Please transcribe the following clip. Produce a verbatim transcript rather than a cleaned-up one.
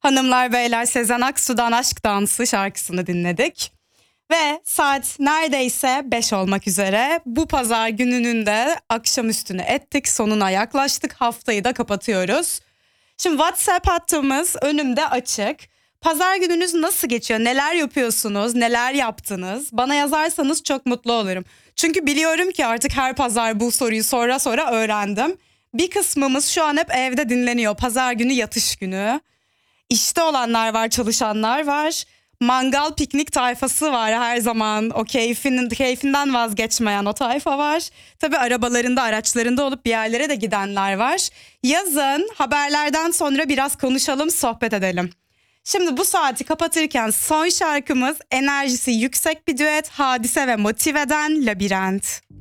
Hanımlar beyler, Sezen Aksu'dan Aşk Dansı şarkısını dinledik. Ve saat neredeyse beş olmak üzere. Bu pazar gününün de akşamüstünü ettik. Sonuna yaklaştık. Haftayı da kapatıyoruz. Şimdi WhatsApp hattımız önümde açık. Pazar gününüz nasıl geçiyor? Neler yapıyorsunuz? Neler yaptınız? Bana yazarsanız çok mutlu olurum. Çünkü biliyorum ki artık her pazar bu soruyu sonra sonra öğrendim. Bir kısmımız şu an hep evde dinleniyor. Pazar günü yatış günü. İşte olanlar var, çalışanlar var. Mangal piknik tayfası var her zaman. O keyfinin, keyfinden vazgeçmeyen o tayfa var. Tabii arabalarında, araçlarında olup bir yerlere de gidenler var. Yazın haberlerden sonra biraz konuşalım, sohbet edelim. Şimdi bu saati kapatırken son şarkımız enerjisi yüksek bir düet, Hadise ve Motive'den Labirent.